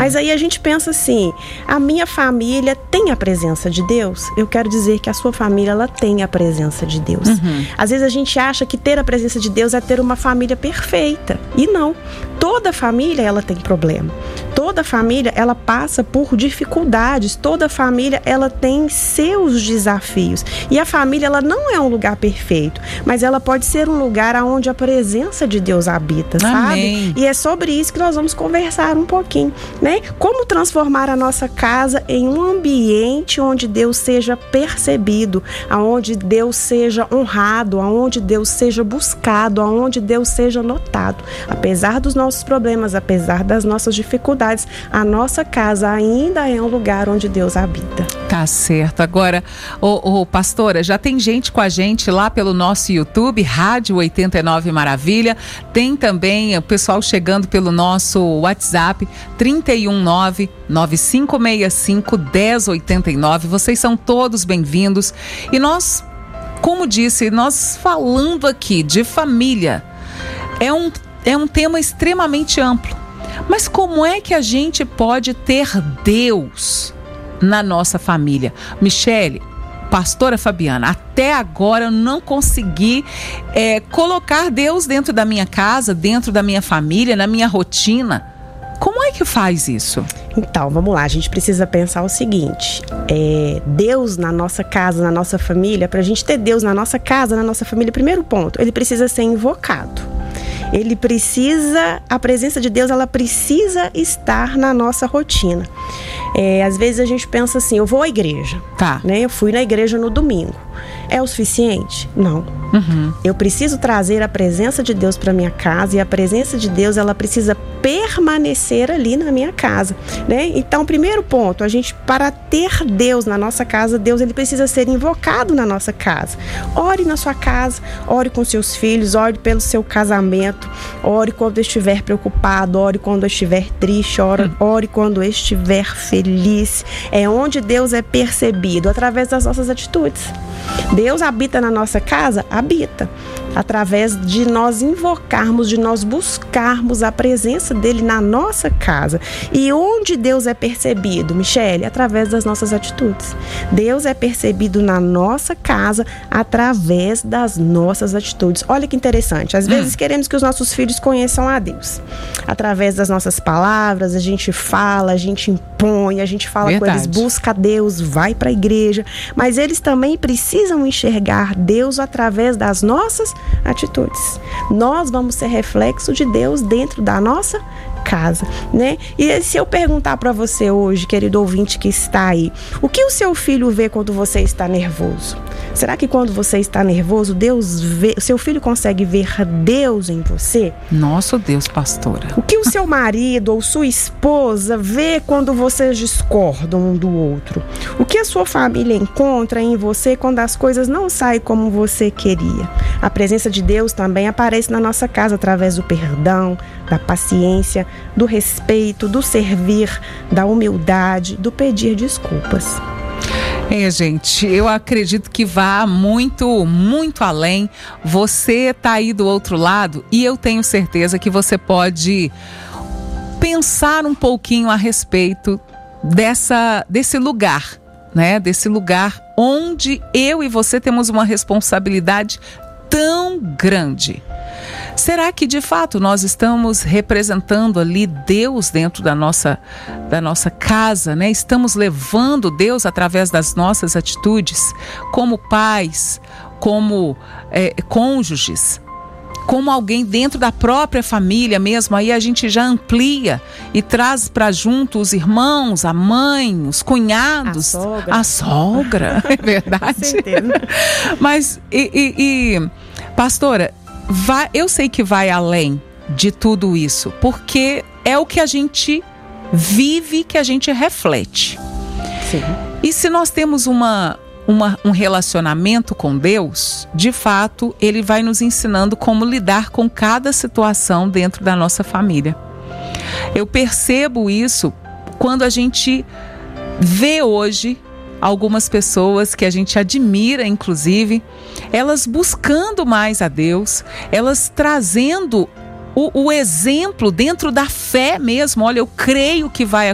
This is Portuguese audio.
Mas aí a gente pensa assim, a minha família tem a presença de Deus? Eu quero dizer que a sua família, ela tem a presença de Deus. Às vezes a gente acha que ter a presença de Deus é ter uma família perfeita. E não. Toda família, ela tem problema. Toda família, ela passa por dificuldades. Toda família, ela tem seus desafios. E a família, ela não é um lugar perfeito, mas ela pode ser um lugar onde a presença de Deus habita, sabe? Amém. E é sobre isso que nós vamos conversar um pouquinho, né? Como transformar a nossa casa em um ambiente onde Deus seja percebido, onde Deus seja honrado, onde Deus seja buscado, onde Deus seja notado. Apesar dos nossos problemas, apesar das nossas dificuldades, a nossa casa ainda é um lugar onde Deus habita. Tá certo. Agora, pastora, já tem gente com a gente lá pelo nosso YouTube, Rádio 89 Maravilha. Tem também o pessoal chegando pelo nosso WhatsApp, 319-9565-1089. Vocês são todos bem-vindos. E nós, como disse, nós falando aqui de família, é um tema extremamente amplo. Mas como é que a gente pode ter Deus na nossa família? Michele, pastora Fabiana, até agora eu não consegui colocar Deus dentro da minha casa, dentro da minha família, na minha rotina. Como é que faz isso? Então, vamos lá, a gente precisa pensar o seguinte, Deus na nossa casa, na nossa família, para a gente ter Deus na nossa casa, na nossa família, primeiro ponto, ele precisa ser invocado. A presença de Deus, ela precisa estar na nossa rotina. Às vezes a gente pensa assim, eu vou à igreja, né? Eu fui na igreja no domingo. É o suficiente? Não. Eu preciso trazer a presença de Deus para minha casa, e a presença de Deus, ela precisa permanecer ali na minha casa, né? Então, primeiro ponto, para ter Deus na nossa casa, Deus, ele precisa ser invocado na nossa casa. Ore na sua casa, ore com seus filhos, ore pelo seu casamento, ore quando estiver preocupado, ore quando estiver triste, ore quando estiver feliz. É onde Deus é percebido, através das nossas atitudes. Deus habita na nossa casa? Habita. Através de nós invocarmos, de nós buscarmos a presença dele na nossa casa. E onde Deus é percebido, Michele? Através das nossas atitudes. Deus é percebido na nossa casa através das nossas atitudes. Olha que interessante. Às vezes queremos que os nossos filhos conheçam a Deus. Através das nossas palavras, a gente fala, a gente impõe, a gente fala com eles, busca Deus, vai para a igreja. Mas eles também precisam enxergar Deus através das nossas atitudes. Nós vamos ser reflexo de Deus dentro da nossa casa, né? E se eu perguntar para você hoje, querido ouvinte que está aí, o que o seu filho vê quando você está nervoso? Será que quando você está nervoso, seu filho consegue ver Deus em você? Nosso Deus, pastora. O que o seu marido ou sua esposa vê quando vocês discordam um do outro? O que a sua família encontra em você quando as coisas não saem como você queria? A presença de Deus também aparece na nossa casa através do perdão, da paciência, do respeito, do servir, da humildade, do pedir desculpas. Gente, eu acredito que vá muito, muito além. Você está aí do outro lado e eu tenho certeza que você pode pensar um pouquinho a respeito desse lugar, né? Desse lugar onde eu e você temos uma responsabilidade tão grande. Será que de fato nós estamos representando ali Deus dentro da nossa casa, né? Estamos levando Deus através das nossas atitudes, como pais, como cônjuges, como alguém dentro da própria família mesmo. Aí a gente já amplia e traz para junto os irmãos, a mãe, os cunhados, a sogra, é verdade? Com certeza. Mas, pastora, eu sei que vai além de tudo isso, porque é o que a gente vive, que a gente reflete. Sim. E se nós temos um relacionamento com Deus, de fato, Ele vai nos ensinando como lidar com cada situação dentro da nossa família. Eu percebo isso quando a gente vê hoje algumas pessoas que a gente admira, inclusive, elas buscando mais a Deus, elas trazendo o exemplo dentro da fé mesmo. Olha, eu creio que vai